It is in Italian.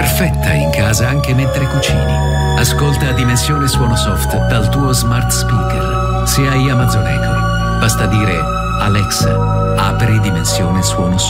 perfetta in casa anche mentre cucini. Ascolta Dimensione Suono Soft dal tuo smart speaker. Se hai Amazon Echo, basta dire Alexa, apri Dimensione Suono Soft.